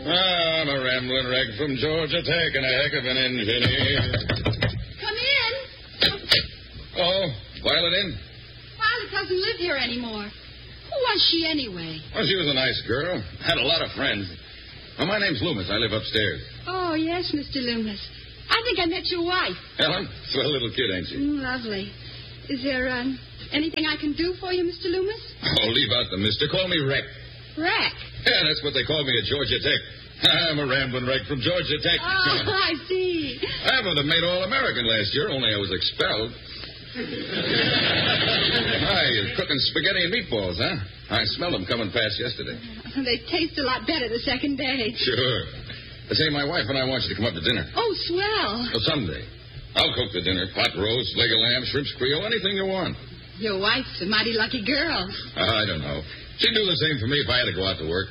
I'm a rambling wreck from Georgia Tech and a heck of an engineer. Come in. Oh, Violet in? Violet doesn't live here anymore. Who was she anyway? Well, she was a nice girl. Had a lot of friends. Well, my name's Loomis. I live upstairs. Oh, yes, Mr. Loomis. I think I met your wife. Helen? Swell little kid, ain't she? Lovely. Is there anything I can do for you, Mr. Loomis? Oh, leave out the mister. Call me Wreck. Wreck? Yeah, that's what they call me at Georgia Tech. I'm a rambling wreck from Georgia Tech. Oh, I see. I would have made All-American last year, only I was expelled. Hi, you're cooking spaghetti and meatballs, huh? I smelled them coming past yesterday. They taste a lot better the second day. Sure. Say, my wife and I want you to come up to dinner. Oh, swell. Well, someday. I'll cook the dinner. Pot roast, leg of lamb, shrimps creole, anything you want. Your wife's a mighty lucky girl. I don't know. She'd do the same for me if I had to go out to work.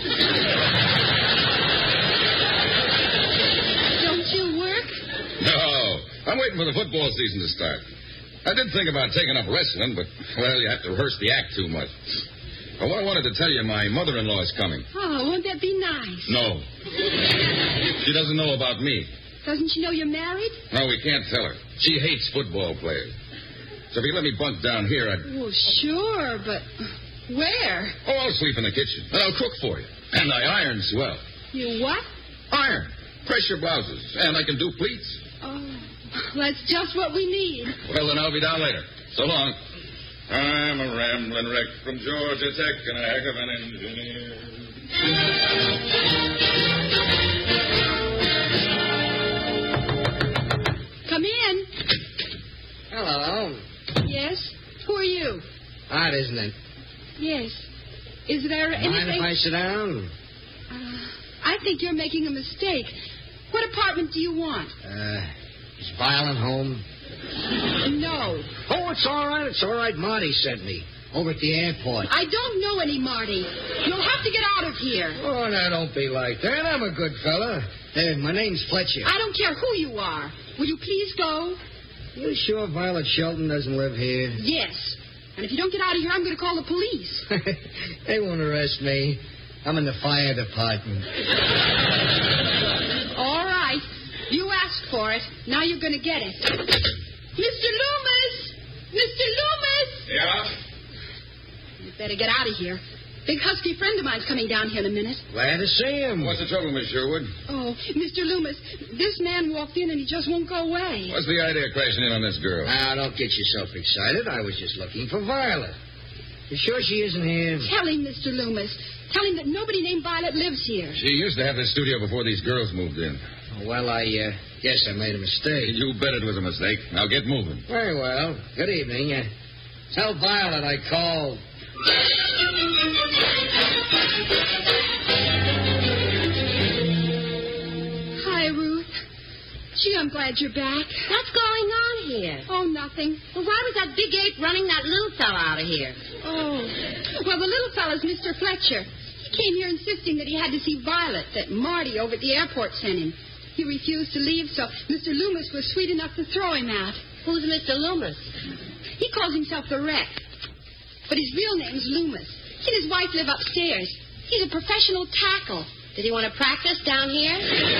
Don't you work? No. I'm waiting for the football season to start. I did think about taking up wrestling, but, well, you have to rehearse the act too much. But what I wanted to tell you, my mother-in-law is coming. Oh, won't that be nice? No. She doesn't know about me. Doesn't she know you're married? No, we can't tell her. She hates football players. So if you let me bunk down here, I'd... Well, sure, but where? Oh, I'll sleep in the kitchen. And I'll cook for you. And I iron swell. You what? Iron. Press your blouses. And I can do pleats. Oh, that's just what we need. Well, then I'll be down later. So long. I'm a rambling wreck from Georgia Tech and a heck of an engineer. Come in. Hello. Yes? Who are you? Odd, isn't it? Yes. Is there anything... Mind if I sit down? I think you're making a mistake. What apartment do you want? Is Violet home? No. Oh, it's all right. It's all right. Marty sent me over at the airport. I don't know any Marty. You'll have to get out of here. Oh, now, don't be like that. I'm a good fella. My name's Fletcher. I don't care who you are. Will you please go? You sure Violet Shelton doesn't live here? Yes. And if you don't get out of here, I'm going to call the police. They won't arrest me. I'm in the fire department. All right. You asked for it. Now you're going to get it. Mr. Loomis! Mr. Loomis! Yeah? You better get out of here. Big husky friend of mine's coming down here in a minute. Glad to see him. What's the trouble, Miss Sherwood? Oh, Mr. Loomis, this man walked in and he just won't go away. What's the idea of crashing in on this girl? Now, don't get yourself excited. I was just looking for Violet. You sure she isn't here? Tell him, Mr. Loomis. Tell him that nobody named Violet lives here. She used to have this studio before these girls moved in. Well, I guess I made a mistake. You bet it was a mistake. Now get moving. Very well. Good evening. Tell Violet I called. Hi, Ruth. Gee, I'm glad you're back. What's going on here? Oh, nothing. Well, why was that big ape running that little fella out of here? Oh. Well, the little fella's Mr. Fletcher. He came here insisting that he had to see Violet, that Marty over at the airport sent him. He refused to leave, so Mr. Loomis was sweet enough to throw him out. Who's Mr. Loomis? He calls himself the Wreck. But his real name's Loomis. He and his wife live upstairs. He's a professional tackle. Did he want to practice down here?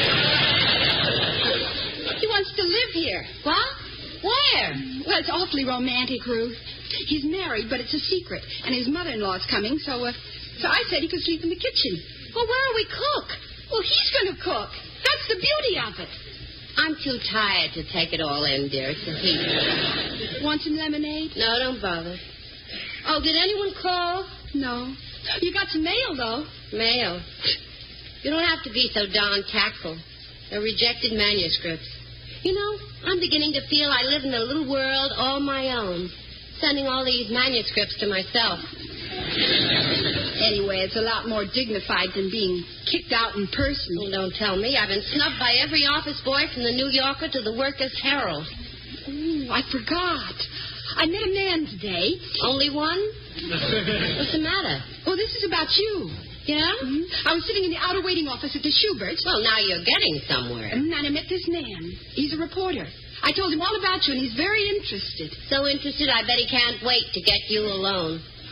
He wants to live here. What? Where? Well, it's awfully romantic, Ruth. He's married, but it's a secret. And his mother-in-law's coming, so I said he could sleep in the kitchen. Well, where'll we cook? Well, he's going to cook. That's the beauty of it. I'm too tired to take it all in, dear. It's the heat. Want some lemonade? No, don't bother. Oh, did anyone call? No. You got some mail, though. Mail? You don't have to be so darn tactful. They're rejected manuscripts. You know, I'm beginning to feel I live in a little world all my own, sending all these manuscripts to myself. Anyway, it's a lot more dignified than being kicked out in person. Oh, don't tell me. I've been snubbed by every office boy from the New Yorker to the Workers' Herald. Oh, I forgot. I met a man today. Only one? What's the matter? Oh, this is about you. Yeah? Mm-hmm. I was sitting in the outer waiting office at the Schuberts. Well, now you're getting somewhere. And I met this man. He's a reporter. I told him all about you, and he's very interested. So interested, I bet he can't wait to get you alone.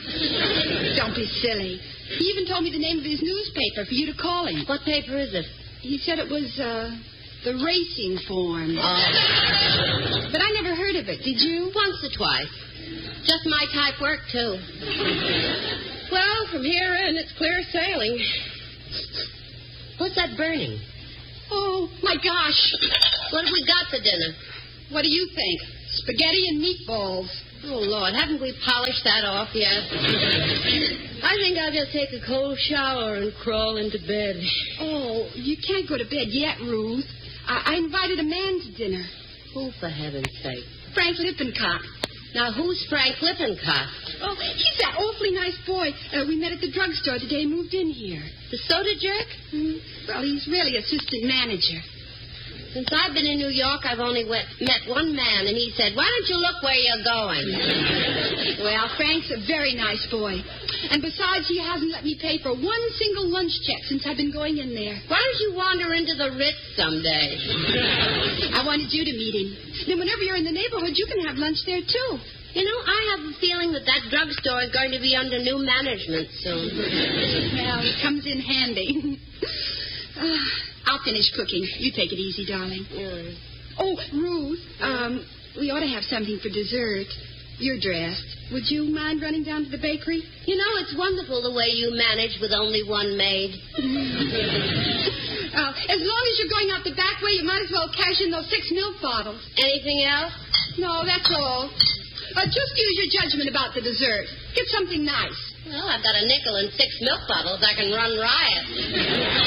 Don't be silly. He even told me the name of his newspaper for you to call him. What paper is it? He said it was, the Racing Form. But I never heard of it. Did you? Once or twice. Just my type work, too. Well, from here in, it's clear sailing. What's that burning? Oh, my gosh. What have we got for dinner? What do you think? Spaghetti and meatballs. Oh, Lord, haven't we polished that off yet? I think I'll just take a cold shower and crawl into bed. Oh, you can't go to bed yet, Ruth. I invited a man to dinner. Who, for heaven's sake? Frank Lippincott. Now, who's Frank Lippincott? Oh, he's that awfully nice boy we met at the drugstore the day he moved in here. The soda jerk? Well, he's really assistant manager. Since I've been in New York, I've only met one man, and he said, "Why don't you look where you're going?" Well, Frank's a very nice boy. And besides, he hasn't let me pay for one single lunch check since I've been going in there. Why don't you wander into the Ritz someday? I wanted you to meet him. Then whenever you're in the neighborhood, you can have lunch there, too. You know, I have a feeling that drugstore is going to be under new management soon. Well, it comes in handy. I'll finish cooking. You take it easy, darling. Oh, Ruth, we ought to have something for dessert. You're dressed. Would you mind running down to the bakery? You know, it's wonderful the way you manage with only one maid. As long as you're going out the back way, you might as well cash in those 6 milk bottles. Anything else? No, that's all. Just use your judgment about the dessert. Get something nice. Well, I've got a nickel and 6 milk bottles. I can run riot.